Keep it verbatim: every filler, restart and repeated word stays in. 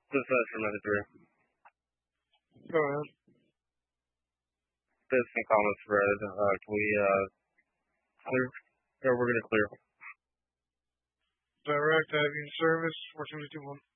This is from manager. Go ahead. This and comments read. Uh, can we uh clear? Yeah, we're gonna clear. Direct, I have you in service, four two two one.